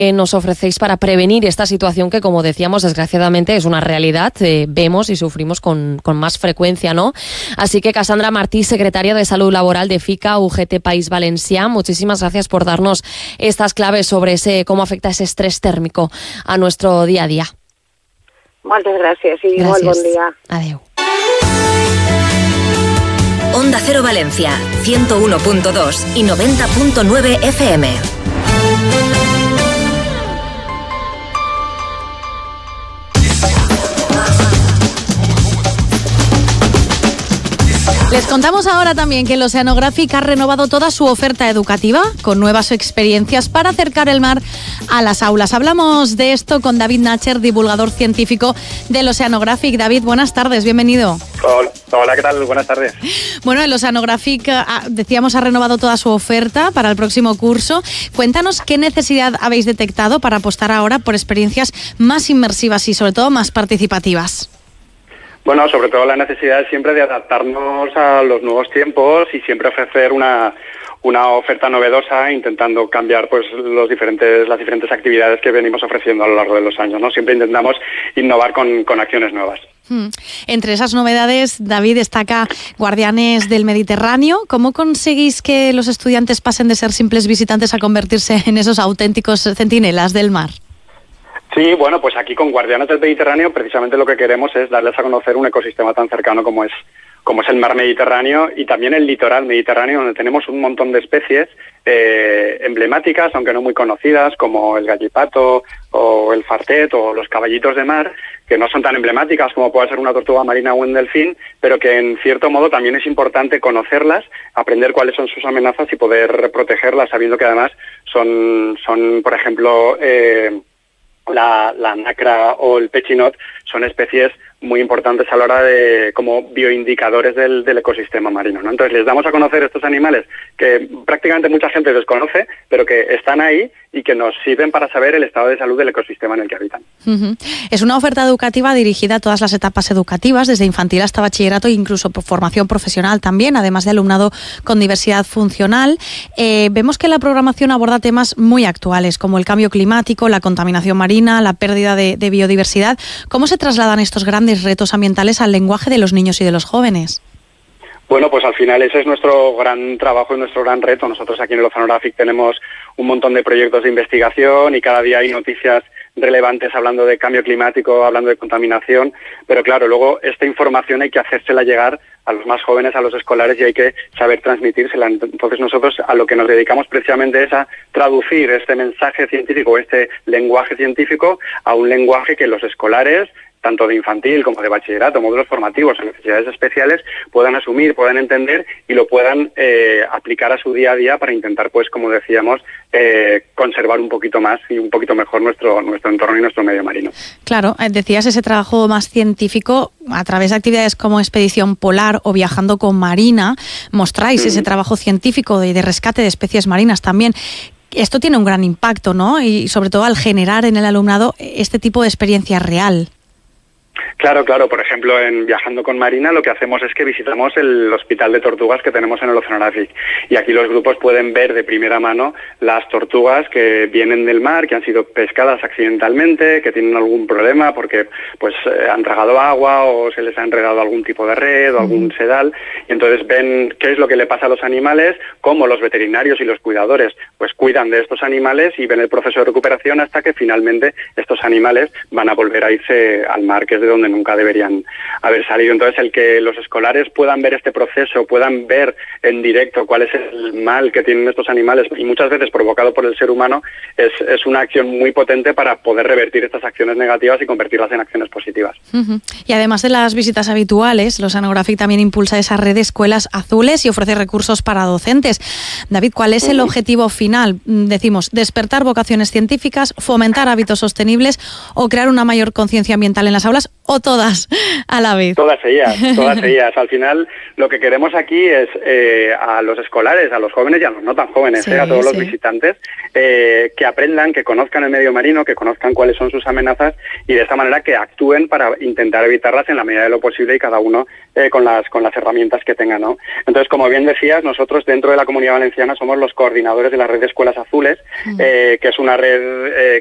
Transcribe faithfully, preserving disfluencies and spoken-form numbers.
eh, nos ofrecéis para prevenir esta situación que, como decíamos, desgraciadamente es una realidad, eh, vemos y sufrimos con, con más frecuencia, ¿no? Así que Cassandra Martí, secretaria de Salud Laboral de FICA U G T País Valencià, muchísimas gracias por darnos estas claves sobre ese cómo afecta ese estrés térmico a nuestro día a día. Moltes gràcies i gràcies. Molt bon dia. Adeu. Onda Cero Valencia, ciento uno punto dos y noventa punto nueve F M. Les contamos ahora también que el Oceanographic ha renovado toda su oferta educativa con nuevas experiencias para acercar el mar a las aulas. Hablamos de esto con David Nacher, divulgador científico del Oceanographic. David, buenas tardes, bienvenido. Hola, hola, ¿qué tal? Buenas tardes. Bueno, el Oceanographic, decíamos, ha renovado toda su oferta para el próximo curso. Cuéntanos qué necesidad habéis detectado para apostar ahora por experiencias más inmersivas y sobre todo más participativas. Bueno, sobre todo la necesidad siempre de adaptarnos a los nuevos tiempos y siempre ofrecer una, una oferta novedosa, intentando cambiar pues los diferentes, las diferentes actividades que venimos ofreciendo a lo largo de los años, ¿no? Siempre intentamos innovar con, con acciones nuevas. Hmm. Entre esas novedades, David, destaca Guardianes del Mediterráneo. ¿Cómo conseguís que los estudiantes pasen de ser simples visitantes a convertirse en esos auténticos centinelas del mar? Sí, bueno, pues aquí con Guardianes del Mediterráneo precisamente lo que queremos es darles a conocer un ecosistema tan cercano como es como es el mar Mediterráneo y también el litoral mediterráneo, donde tenemos un montón de especies eh, emblemáticas, aunque no muy conocidas, como el gallipato o el fartet o los caballitos de mar, que no son tan emblemáticas como puede ser una tortuga marina o un delfín, pero que en cierto modo también es importante conocerlas, aprender cuáles son sus amenazas y poder protegerlas, sabiendo que además son, son por ejemplo, eh, La, la nacra o el pechinot son especies muy importantes a la hora de como bioindicadores del, del ecosistema marino, ¿no? Entonces les damos a conocer estos animales que prácticamente mucha gente desconoce, pero que están ahí y que nos sirven para saber el estado de salud del ecosistema en el que habitan. Uh-huh. Es una oferta educativa dirigida a todas las etapas educativas, desde infantil hasta bachillerato e incluso por formación profesional también, además de alumnado con diversidad funcional. Eh, vemos que la programación aborda temas muy actuales, como el cambio climático, la contaminación marina, la pérdida de, de biodiversidad. ¿Cómo se trasladan estos grandes retos ambientales al lenguaje de los niños y de los jóvenes? Bueno, pues al final ese es nuestro gran trabajo y nuestro gran reto. Nosotros aquí en el Oceanographic tenemos un montón de proyectos de investigación y cada día hay noticias relevantes hablando de cambio climático, hablando de contaminación, pero claro, luego esta información hay que hacérsela llegar a los más jóvenes, a los escolares, y hay que saber transmitírsela. Entonces nosotros a lo que nos dedicamos precisamente es a traducir este mensaje científico, este lenguaje científico, a un lenguaje que los escolares, tanto de infantil como de bachillerato, módulos formativos o necesidades especiales, puedan asumir, puedan entender y lo puedan eh, aplicar a su día a día para intentar, pues como decíamos, eh, conservar un poquito más y un poquito mejor nuestro, nuestro entorno y nuestro medio marino. Claro, decías ese trabajo más científico a través de actividades como Expedición Polar o Viajando con Marina, mostráis mm. ese trabajo científico de, de rescate de especies marinas también. Esto tiene un gran impacto, ¿no? Y sobre todo al generar en el alumnado este tipo de experiencia real. Claro, claro. Por ejemplo, en Viajando con Marina lo que hacemos es que visitamos el hospital de tortugas que tenemos en el Oceanographic. Y aquí los grupos pueden ver de primera mano las tortugas que vienen del mar, que han sido pescadas accidentalmente, que tienen algún problema porque pues eh, han tragado agua o se les ha enredado algún tipo de red o algún sedal. Y entonces ven qué es lo que le pasa a los animales, cómo los veterinarios y los cuidadores pues cuidan de estos animales y ven el proceso de recuperación hasta que finalmente estos animales van a volver a irse al mar, que es de donde nunca deberían haber salido. Entonces, el que los escolares puedan ver este proceso, puedan ver en directo cuál es el mal que tienen estos animales, y muchas veces provocado por el ser humano, es, es una acción muy potente para poder revertir estas acciones negativas y convertirlas en acciones positivas. Uh-huh. Y además de las visitas habituales, el Oceanographic también impulsa esa red de escuelas azules y ofrece recursos para docentes. David, ¿cuál es el uh-huh. objetivo final? Decimos, despertar vocaciones científicas, fomentar hábitos sostenibles o crear una mayor conciencia ambiental en las aulas, o todas a la vez? Todas ellas, todas ellas. Al final, lo que queremos aquí es eh, a los escolares, a los jóvenes y a los no tan jóvenes, sí, eh, a todos sí. los visitantes, eh, que aprendan, que conozcan el medio marino, que conozcan cuáles son sus amenazas y de esta manera que actúen para intentar evitarlas en la medida de lo posible y cada uno eh, con las con las herramientas que tenga, ¿no? Entonces, como bien decías, nosotros dentro de la Comunidad Valenciana somos los coordinadores de la red de Escuelas Azules, mm. eh, que es una red eh,